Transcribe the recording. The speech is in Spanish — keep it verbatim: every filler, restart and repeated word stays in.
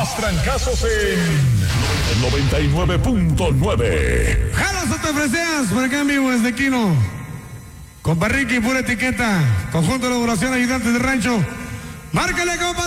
Más trancazos en noventa y nueve punto nueve. Jalas o te freseas, por acá en vivo desde Quino. Con Barriqui, pura etiqueta. Conjunto de elaboración, ayudantes de rancho. Márcale, compa.